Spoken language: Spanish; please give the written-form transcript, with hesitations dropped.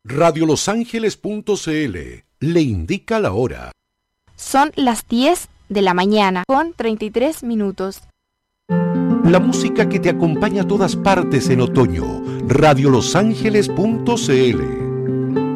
radiolosangeles.cl le indica la hora. Son las 10 de la mañana con 33 minutos. La música que te acompaña a todas partes en otoño. radiolosangeles.cl